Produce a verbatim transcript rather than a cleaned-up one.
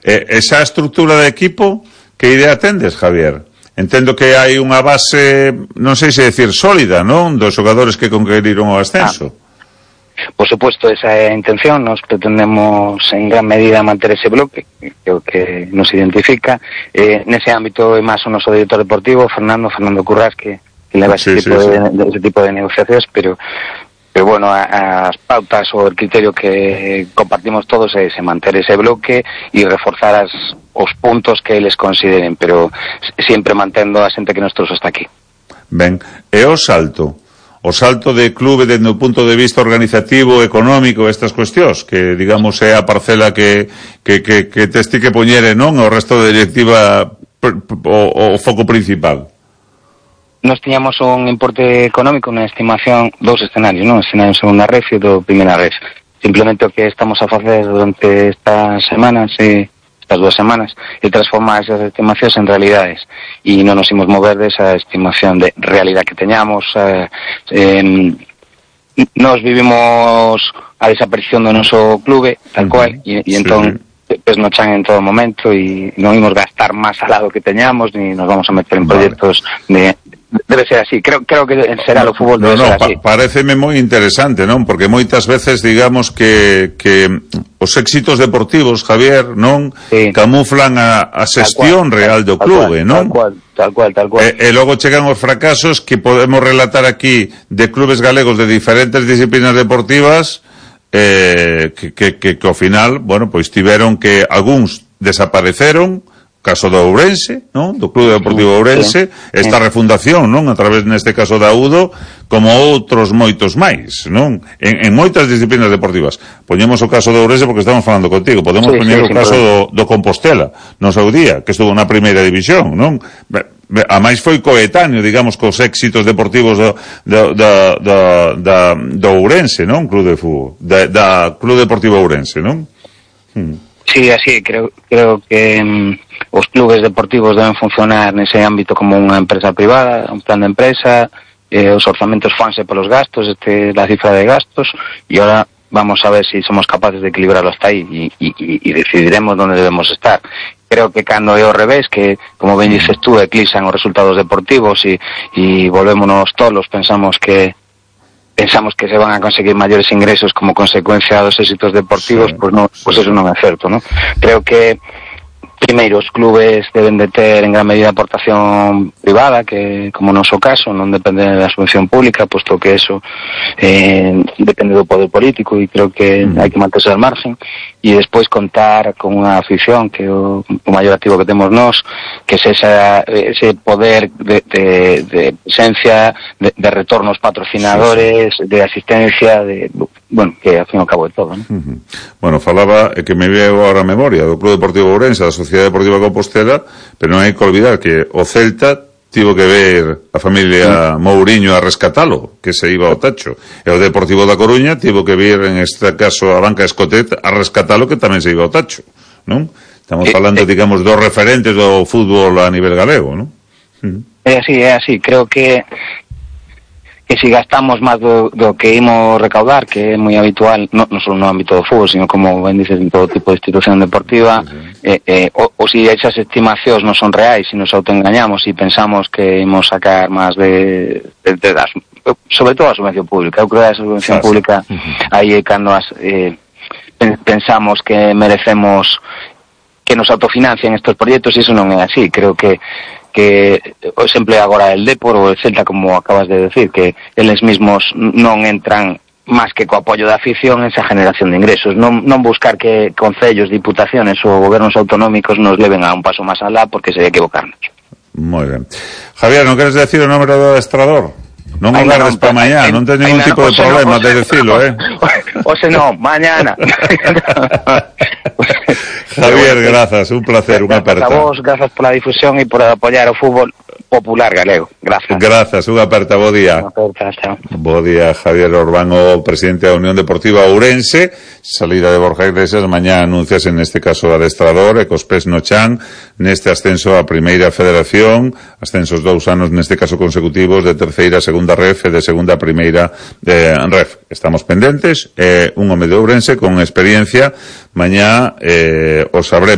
Eh, esa estructura de equipo, que idea tendes, Javier? Entendo que hai unha base, non sei se decir sólida, non? Dos xogadores que conqueriron o ascenso. Ah, por supuesto, esa é a intención. Nos pretendemos en gran medida manter ese bloque, que é o que nos identifica. Eh, nese ámbito é máis o noso director deportivo, Fernando, Fernando Currás, que, que leva ese, sí, tipo sí, de, sí. De, ese tipo de negociacións, pero... Pero bueno, as pautas ou o criterio que compartimos todos é se manter ese bloque e reforzar as, os puntos que eles consideren, pero sempre mantendo a xente que nos trouxe hasta aquí. Ben, e o salto? O salto de clube dende o punto de vista organizativo, económico, estas cuestións, que digamos é a parcela que, que, que, que tes ti que poñere, non? O resto de directiva o, o foco principal. Nos tiñamos un importe económico, unha estimación, dous escenarios, non? O escenario segunda ref e do primeira ref. Simplemente o que estamos a facer durante estas semanas, e estas dúas semanas, e transformar esas estimacións en realidades. E non nos imos mover desa estimación de realidad que teñamos. Eh, eh, nos vivimos a desaparición do noso clube, tal cual, e, e entón... Sí. Pues no chan en todo momento e non imos gastar máis alado que teñamos ni nos vamos a meter en proxectos de... Debe ser así, creo creo que será o fútbol debe no, no, ser así. Pa pareceme moi interesante, non? Porque moitas veces digamos que que os éxitos deportivos, Javier, non sí. camuflan a, a xestión cual, real do clube, cual, non? Tal cual, tal cual, tal cual. E, e logo chegan os fracasos que podemos relatar aquí de clubes galegos de diferentes disciplinas deportivas. Eh, que, que, que, que ao final, bueno, pois tiveron que algúns desapareceron, caso do Ourense, non? Do Clube Deportivo Ourense, esta refundación, non? A través, neste caso, da U D O, como outros moitos máis, non? En, en moitas disciplinas deportivas. Poñemos o caso do Ourense porque estamos falando contigo, podemos sí, poñer sí, o caso do, do Compostela, no seu día, que estuvo na primeira división, non? A máis foi coetáneo, digamos, cos éxitos deportivos do, do, do, do, do, do Ourense, non? Club de fútbol, da, da Club Deportivo Ourense, non? Hmm. Sí, así, creo, creo que um, os clubes deportivos deben funcionar nese ámbito como unha empresa privada, un plan de empresa, eh, os orzamentos fanse polos gastos, este, la cifra de gastos, e ahora vamos a ver si somos capaces de equilibrarlo hasta aí e, e, e decidiremos onde debemos estar. Creo que cando é ao revés, que, como ben dices tú, eclipsan os resultados deportivos e, e volvémonos tolos, pensamos que pensamos que se van a conseguir maiores ingresos como consecuencia dos éxitos deportivos, sí, pues, no, pues eso non é certo, ¿no? Creo que primeiro os clubes deben de ter en gran medida aportación privada, que como no noso caso non depende da subvención pública, posto que eso eh, depende do poder político e creo que mm. hai que manterse al margen, e despois contar con unha afición que é o, o maior activo que temos nós, que é esa, ese poder de, de, de presencia, de, de retornos patrocinadores, sí, sí. de asistencia, de, bueno, que ao fin e ao cabo de todo, ¿no? Uh -huh. Bueno, falaba, que me veo ahora a memoria do Club Deportivo Ourense, da Sociedade Deportiva Compostela, pero non hai que olvidar que o Celta tivo que ver a familia Mouriño a rescatalo, que se iba ao tacho, e o Deportivo da Coruña tivo que vir, en este caso, a Banca Escotet a rescatalo, que tamén se iba ao tacho, non? Estamos falando, digamos, dos referentes do fútbol a nivel galego, non? É así, é así, creo que que si gastamos máis do, do que imos recaudar, que é moi habitual, non no só no ámbito do fútbol, sino como ben dices, en todo tipo de institución deportiva, uh-huh. eh, eh, o, o si esas estimacións non son reais, si nos autoengañamos e pensamos que imos sacar máis de, de, de das, sobre todo a subvención pública. Eu creo que a subvención sí, pública uh-huh. aí é cando as, eh, pensamos que merecemos que nos autofinancien estes proxectos, e iso non é así. Creo que que o exemplo agora el Depor ou el Celta, como acabas de decir, que eles mismos non entran máis que co apoio da afición esa generación de ingresos, non, non buscar que concellos, diputaciones ou gobernos autonómicos nos leven a un paso máis alá, porque sería equivocarnos. Moi ben. Javier, non queres decir o número do adestrador? Non o guardes para mañá, non tens ningún tipo de problema de decirlo, eh? O se non, mañana. Javier, grazas, un placer, unha aperta. A vos, grazas pola difusión e por apoiar o fútbol popular galego. Grazas. Grazas, unha aperta, bo día. Unha aperta, chao. Bo día, Javier Orbán, o presidente da Unión Deportiva Ourense. Salida de Borja Iglesias, mañá anuncias en este caso o adestrador, e cos pés no chan, neste ascenso a Primeira Federación, ascensos dous anos neste caso consecutivos de terceira a segunda ref e de segunda a primeira de ref. Estamos pendentes, eh, un home de Ourense con experiencia, mañá eh, o sabremos.